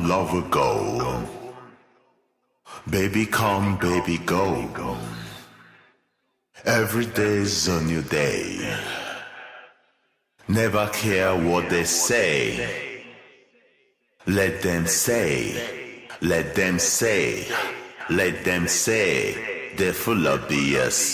long ago. Baby come, baby go. Every day's a new day. Never care what they say. Let them say, let them say, let them say. They're full of BS.